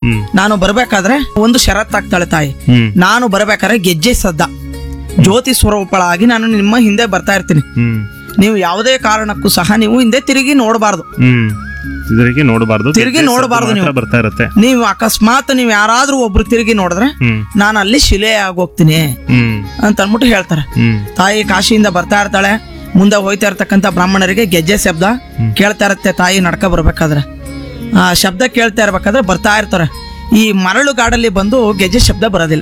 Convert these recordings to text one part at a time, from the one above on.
ನಾನು ಬರ್ಬೇಕಾದ್ರೆ ಒಂದು ಷರತ್ತಾಗ್ತಾಳೆ ತಾಯಿ. ನಾನು ಬರ್ಬೇಕಾದ್ರೆ ಗೆಜ್ಜೆ ಸದ್ದ ಜ್ಯೋತಿ ಸ್ವರೂಪಳಾಗಿ ನಾನು ನಿಮ್ಮ ಹಿಂದೆ ಬರ್ತಾ ಇರ್ತೀನಿ. ನೀವು ಯಾವುದೇ ಕಾರಣಕ್ಕೂ ಸಹ ನೀವು ಹಿಂದೆ ತಿರುಗಿ ನೋಡಬಾರ್ದು. ತಿರುಗಿ ನೋಡಬಾರ್ದು. ನೀವು ಬರ್ತಾ ಇರುತ್ತೆ. ನೀವು ಅಕಸ್ಮಾತ್ ನೀವು ಯಾರಾದ್ರೂ ಒಬ್ರು ತಿರುಗಿ ನೋಡಿದ್ರೆ ನಾನು ಅಲ್ಲಿ ಶಿಲೆ ಆಗೋಗ್ತೀನಿ ಅಂತ ಅನ್ಬಿಟ್ಟು ಹೇಳ್ತಾರೆ. ತಾಯಿ ಕಾಶಿಯಿಂದ ಬರ್ತಾ ಇರ್ತಾಳೆ. ಮುಂದೆ ಹೋಯ್ತಾ ಇರ್ತಕ್ಕಂಥ ಬ್ರಾಹ್ಮಣರಿಗೆ ಗೆಜ್ಜೆ ಶಬ್ದ ಕೇಳ್ತಾ ಇರತ್ತೆ. ತಾಯಿ ನಡ್ಕ ಬರ್ಬೇಕಾದ್ರೆ ಆ ಶಬ್ದ ಕೇಳ್ತಾ ಇರ್ಬೇಕಾದ್ರೆ ಬರ್ತಾ ಇರ್ತಾರೆ. ಈ ಮರಳು ಗಾಡಲ್ಲಿ ಬಂದು ಗೆಜ್ಜೆ ಶಬ್ದ ಬರೋದಿಲ್ಲ.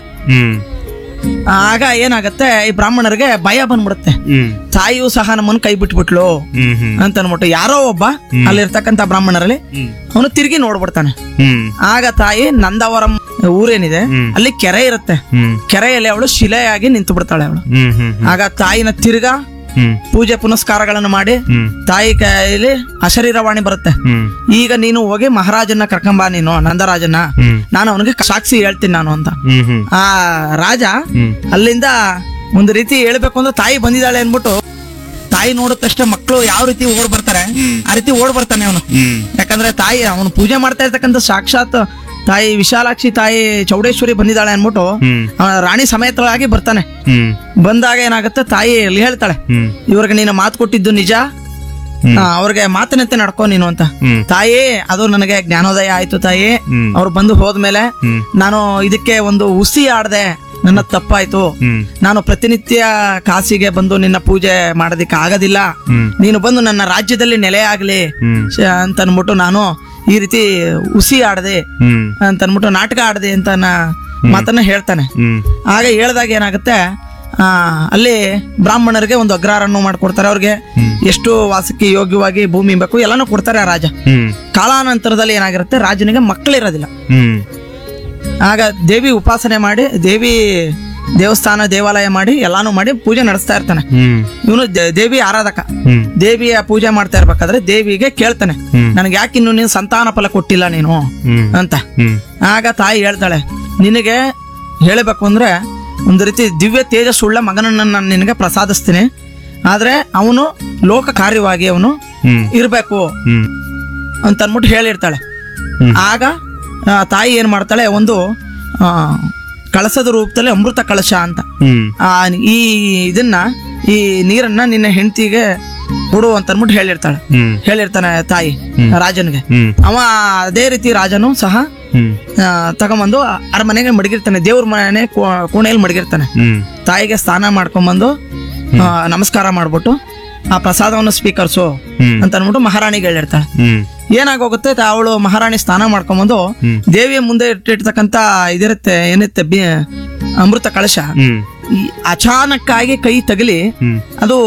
ಆಗ ಏನಾಗತ್ತೆ, ಈ ಬ್ರಾಹ್ಮಣರಿಗೆ ಭಯ ಬಂದ್ಬಿಡುತ್ತೆ. ತಾಯಿಯೂ ಸಹ ನಮ್ಮನ್ನು ಕೈ ಬಿಟ್ಬಿಟ್ಲು ಅಂತ ಅನ್ಬಿಟ್ಟು ಯಾರೋ ಒಬ್ಬ ಅಲ್ಲಿರ್ತಕ್ಕಂಥ ಬ್ರಾಹ್ಮಣರಲ್ಲಿ ಅವನು ತಿರುಗಿ ನೋಡ್ಬಿಡ್ತಾನೆ. ಆಗ ತಾಯಿ ನಂದವರಂ ಊರೇನಿದೆ ಅಲ್ಲಿ ಕೆರೆ ಇರುತ್ತೆ. ಕೆರೆಯಲ್ಲಿ ಅವಳು ಶಿಲೆಯಾಗಿ ನಿಂತು ಬಿಡ್ತಾಳೆ ಅವಳು. ಆಗ ತಾಯಿನ ತಿರ್ಗಾ ಪೂಜೆ ಪುನಸ್ಕಾರಗಳನ್ನು ಮಾಡಿ ತಾಯಿ ಕೈಯಲ್ಲಿ ಅಶರೀರವಾಣಿ ಬರುತ್ತೆ. ಈಗ ನೀನು ಹೋಗಿ ಮಹಾರಾಜನ್ನ ಕರ್ಕೊಂಬ, ನೀನು ನಂದರಾಜನ್ನ, ನಾನು ಅವನಿಗೆ ಸಾಕ್ಷಿ ಹೇಳ್ತೀನಿ ನಾನು ಅಂತ. ಆ ರಾಜ ಅಲ್ಲಿಂದ ಒಂದು ರೀತಿ ಹೇಳ್ಬೇಕು ಅಂದ್ರೆ ತಾಯಿ ಬಂದಿದ್ದಾಳೆ ಅನ್ಬಿಟ್ಟು ತಾಯಿ ನೋಡಿದ ತಕ್ಷಣ ಮಕ್ಕಳು ಯಾವ ರೀತಿ ಓಡ್ ಬರ್ತಾರೆ ಆ ರೀತಿ ಓಡ್ ಬರ್ತಾನೆ ಅವನು. ಯಾಕಂದ್ರೆ ತಾಯಿ ಅವನು ಪೂಜೆ ಮಾಡ್ತಾ ಇರ್ತಕ್ಕಂಥ ಸಾಕ್ಷಾತ್ ತಾಯಿ ವಿಶಾಲಾಕ್ಷಿ ತಾಯಿ ಚೌಡೇಶ್ವರಿ ಬಂದಿದ್ದಾಳೆ ಅನ್ಬಿಟ್ಟು ರಾಣಿ ಸಮೇತರಾಗಿ ಬರ್ತಾನೆ. ಬಂದಾಗ ಏನಾಗುತ್ತೆ, ತಾಯಿ ಅಲ್ಲಿ ಹೇಳ್ತಾಳೆ, ಇವ್ರಿಗೆ ನೀನು ಮಾತು ಕೊಟ್ಟಿದ್ದು ನಿಜ, ಅವ್ರಿಗೆ ಮಾತಿನಂತೆ ನಡ್ಕೊ ನೀನು ಅಂತ. ತಾಯಿ ಅದು ನನಗೆ ಜ್ಞಾನೋದಯ ಆಯ್ತು ತಾಯಿ. ಅವ್ರು ಬಂದು ಹೋದ್ಮೇಲೆ ನಾನು ಇದಕ್ಕೆ ಒಂದು ಹುಸಿ ಆಡ್ದೆ, ನನ್ನ ತಪ್ಪಾಯ್ತು. ನಾನು ಪ್ರತಿನಿತ್ಯ ಕಾಸಿಗೆ ಬಂದು ನಿನ್ನ ಪೂಜೆ ಮಾಡೋದಿಕ್ಕೆ ಆಗೋದಿಲ್ಲ. ನೀನು ಬಂದು ನನ್ನ ರಾಜ್ಯದಲ್ಲಿ ನೆಲೆ ಆಗ್ಲಿ ಅಂತ ಅನ್ಬಿಟ್ಟು ನಾನು ಈ ರೀತಿ ಹುಸಿ ಆಡದೆ ಅಂತ ಅನ್ಬಿಟ್ಟು ನಾಟಕ ಆಡದೆ ಅಂತ ಮಾತನ್ನ ಹೇಳ್ತಾನೆ. ಆಗ ಹೇಳ್ದಾಗ ಏನಾಗುತ್ತೆ, ಅಲ್ಲಿ ಬ್ರಾಹ್ಮಣರಿಗೆ ಒಂದು ಅಗ್ರಹಾರನ್ನು ಮಾಡ್ಕೊಡ್ತಾರೆ. ಅವ್ರಿಗೆ ಎಷ್ಟು ವಾಸಕ್ಕೆ ಯೋಗ್ಯವಾಗಿ ಭೂಮಿ ಬೇಕು ಎಲ್ಲಾನು ಕೊಡ್ತಾರೆ ಆ ರಾಜ. ಕಾಲಾನಂತರದಲ್ಲಿ ಏನಾಗಿರುತ್ತೆ, ರಾಜನಿಗೆ ಮಕ್ಕಳಿರೋದಿಲ್ಲ. ಆಗ ದೇವಿ ಉಪಾಸನೆ ಮಾಡಿ, ದೇವಿ ದೇವಸ್ಥಾನ ದೇವಾಲಯ ಮಾಡಿ ಎಲ್ಲಾನು ಮಾಡಿ ಪೂಜೆ ನಡೆಸ್ತಾ ಇರ್ತಾನೆ. ಇವನು ದೇವಿ ಆರಾಧಕ. ದೇವಿಯ ಪೂಜೆ ಮಾಡ್ತಾ ಇರ್ಬೇಕಾದ್ರೆ ದೇವಿಗೆ ಕೇಳ್ತಾನೆ, ನನಗೆ ಯಾಕೆ ಇನ್ನು ನೀನು ಸಂತಾನ ಫಲ ಕೊಟ್ಟಿಲ್ಲ ನೀನು ಅಂತ. ಆಗ ತಾಯಿ ಹೇಳ್ತಾಳೆ, ನಿನಗೆ ಹೇಳಬೇಕು ಅಂದ್ರೆ ಒಂದು ರೀತಿ ದಿವ್ಯ ತೇಜಸ್ಸುಳ್ಳ ಮಗನನ್ನ ನಾನು ನಿನಗೆ ಪ್ರಸಾದಿಸ್ತೀನಿ. ಆದ್ರೆ ಅವನು ಲೋಕ ಕಾರ್ಯವಾಗಿ ಅವನು ಇರ್ಬೇಕು ಅಂತ ಅನ್ಬಿಟ್ಟು ಹೇಳಿರ್ತಾಳೆ. ಆಗ ತಾಯಿ ಏನ್ ಮಾಡ್ತಾಳೆ, ಒಂದು ಕಳಸದ ರೂಪದಲ್ಲಿ ಅಮೃತ ಕಳಶ ಅಂತ ಈ ಇದನ್ನ ಈ ನೀರನ್ನ ನಿನ್ನ ಹೆಂಡತಿಗೆ ಕೊಡು ಅಂತ ಅನ್ಬಿಟ್ಟು ಹೇಳಿರ್ತಾನೆ ತಾಯಿ ರಾಜನಿಗೆ. ಅವ ಅದೇ ರೀತಿ ರಾಜನು ಸಹ ತಗೊಂಬಂದು ಅರಮನೆಗೆ ಮಡಗಿರ್ತಾನೆ. ದೇವ್ರ ಮನೆ ಕೋಣೆಯಲ್ಲಿ ಮಡಗಿರ್ತಾನೆ. ತಾಯಿಗೆ ಸ್ನಾನ ಮಾಡ್ಕೊಂಡ್ಬಂದು ನಮಸ್ಕಾರ ಮಾಡ್ಬಿಟ್ಟು ಆ ಪ್ರಸಾದವನ್ನು ಸ್ವೀಕರಿಸು ಅಂತ ಅನ್ಬಿಟ್ಟು ಮಹಾರಾಣಿಗೆ ಹೇಳಿರ್ತಾಳೆ. ಏನಾಗೋಗುತ್ತೆ, ಅವಳು ಮಹಾರಾಣಿ ಸ್ನಾನ ಮಾಡ್ಕೊಂಬಂದು ದೇವಿಯ ಮುಂದೆ ಇಟ್ಟಿರ್ತಕ್ಕಂತ ಇದಿರುತ್ತೆ ಏನಿರುತ್ತೆ ಅಮೃತ ಕಳಶ, ಅಚಾನಕ್ಕಾಗಿ ಕೈ ತಗಲಿ ಅದು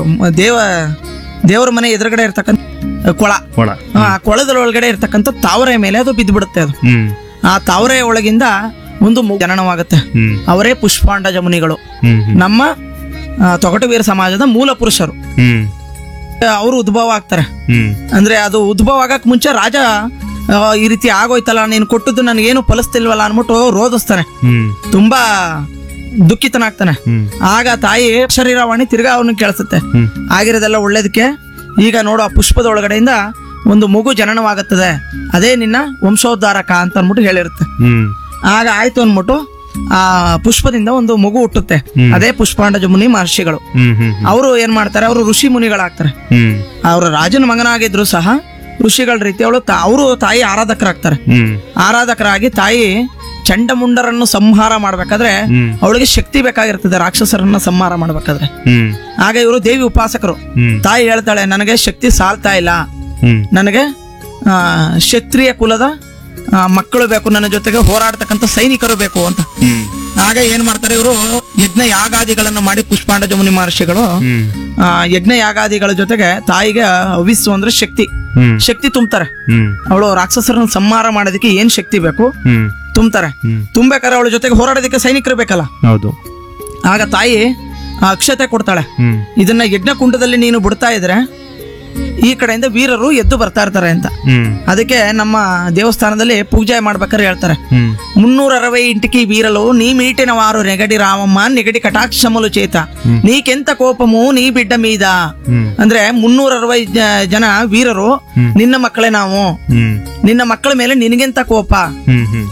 ದೇವರ ಮನೆ ಎದುರುಗಡೆ ಇರ್ತಕ್ಕಂಥ ಕೊಳದೊಳಗಡೆ ಇರ್ತಕ್ಕಂಥ ತಾವರೆ ಮೇಲೆ ಅದು ಬಿದ್ದು ಬಿಡುತ್ತೆ. ಅದು ಆ ತಾವರೆ ಒಳಗಿಂದ ಒಂದು ಜನನವಾಗುತ್ತೆ. ಅವರೇ ಪುಷ್ಪಾಂಡಜ ಮುನಿಗಳು, ನಮ್ಮ ತೊಗಟವೀರ ಸಮಾಜದ ಮೂಲ ಪುರುಷರು. ಅವರು ಉದ್ಭವ ಆಗ್ತಾರೆ. ಅಂದ್ರೆ ಅದು ಉದ್ಭವ ಆಗಕ್ ಮುಂಚೆ ರಾಜ ಈ ರೀತಿ ಆಗೋಯ್ತಲ್ಲ, ನೀನು ಕೊಟ್ಟದ್ದು ನನಗೇನು ಫಲಿಸ್ತಿಲ್ವಲ್ಲ ಅನ್ಬಿಟ್ಟು ರೋಧಿಸ್ತಾನೆ. ತುಂಬಾ ದುಃಖಿತನಾಗ್ತಾನೆ. ಆಗ ತಾಯಿ ಶರೀರವಾಣಿ ತಿರ್ಗಾ ಅವನಿಗೆ ಕೇಳಿಸುತ್ತೆ, ಆಗಿರೋದೆಲ್ಲ ಒಳ್ಳೇದಕ್ಕೆ ಈಗ ನೋಡು ಆ ಪುಷ್ಪದ ಒಳಗಡೆಯಿಂದ ಒಂದು ಮಗು ಜನನವಾಗುತ್ತದೆ, ಅದೇ ನಿನ್ನ ವಂಶೋದ್ಧಾರಕ ಅಂತ ಅನ್ಬಿಟ್ಟು ಹೇಳಿರುತ್ತೆ. ಆಗ ಆಯ್ತು ಅನ್ಬಿಟ್ಟು ಆ ಪುಷ್ಪದಿಂದ ಒಂದು ಮಗು ಹುಟ್ಟುತ್ತೆ. ಅದೇ ಪುಷ್ಪಾಂಡಜ ಮುನಿ ಮಹರ್ಷಿಗಳು. ಅವರು ಏನ್ ಮಾಡ್ತಾರೆ, ಅವರು ಋಷಿ ಮುನಿಗಳಾಗ್ತಾರೆ. ಅವರು ರಾಜನ ಮಗನಾಗಿದ್ರು ಸಹ ಋಷಿಗಳ ರೀತಿ ಅವರು ತಾಯಿ ಆರಾಧಕರಾಗ್ತಾರೆ. ಆರಾಧಕರಾಗಿ ತಾಯಿ ಚಂಡಮುಂಡರನ್ನು ಸಂಹಾರ ಮಾಡ್ಬೇಕಾದ್ರೆ ಅವಳಿಗೆ ಶಕ್ತಿ ಬೇಕಾಗಿರ್ತದೆ, ರಾಕ್ಷಸರನ್ನ ಸಂಹಾರ ಮಾಡ್ಬೇಕಾದ್ರೆ. ಆಗ ಇವರು ದೇವಿ ಉಪಾಸಕರು. ತಾಯಿ ಹೇಳ್ತಾಳೆ, ನನಗೆ ಶಕ್ತಿ ಸಾಲ್ತಾ ಇಲ್ಲ, ನನಗೆ ಕ್ಷತ್ರಿಯ ಕುಲದ ಮಕ್ಕಳು ಬೇಕು, ನನ್ನ ಜೊತೆಗೆ ಹೋರಾಡ್ತಕ್ಕಂಥ ಸೈನಿಕರು ಬೇಕು ಅಂತ. ಆಗ ಏನ್ ಮಾಡ್ತಾರೆ, ಇವರು ಯಜ್ಞ ಯಾಗಾದಿಗಳನ್ನು ಮಾಡಿ ಪುಷ್ಪಾಂಡಜ ಮುನಿ ಮಹರ್ಷಿಗಳು ಯಜ್ಞ ಯಾಗಾದಿಗಳ ಜೊತೆಗೆ ತಾಯಿಗೆ ಹವಿಸ್ಸು ಅಂದ್ರೆ ಶಕ್ತಿ ತುಂಬ್ತಾರೆ. ಅವಳು ರಾಕ್ಷಸರನ್ನು ಸಂಹಾರ ಮಾಡೋದಕ್ಕೆ ಏನ್ ಶಕ್ತಿ ಬೇಕು ತುಂಬ್ತಾರೆ. ತುಂಬೇಕಾದ್ರೆ ಅವಳ ಜೊತೆಗೆ ಹೋರಾಡೋದಕ್ಕೆ ಸೈನಿಕರು ಬೇಕಲ್ಲ. ಆಗ ತಾಯಿ ಅಕ್ಷತೆ ಕೊಡ್ತಾಳೆ, ಇದನ್ನ ಯಜ್ಞ ಕುಂಡದಲ್ಲಿ ನೀನು ಬಿಡ್ತಾ ಇದ್ರೆ ಈ ಕಡೆಯಿಂದ ವೀರರು ಎದ್ದು ಬರ್ತಾ ಇರ್ತಾರೆ ಅಂತ. ಅದಕ್ಕೆ ನಮ್ಮ ದೇವಸ್ಥಾನದಲ್ಲಿ ಪೂಜೆ ಮಾಡ್ಬೇಕಾದ್ರೆ ಹೇಳ್ತಾರೆ, 360 ఇంటికి వీరలు నీ మీటిన వారు నెగడి రామమ్మ నెగడి కటాక్షములు చేత నీకెంత కోపము నీ బిడ్డ మీద. ಅಂದ್ರೆ 360 ಜನ ವೀರರು ನಿನ್ನ ಮಕ್ಕಳೇ ನಾವು, ನಿನ್ನ ಮಕ್ಕಳ ಮೇಲೆ ನಿನಗೆಂತ ಕೋಪ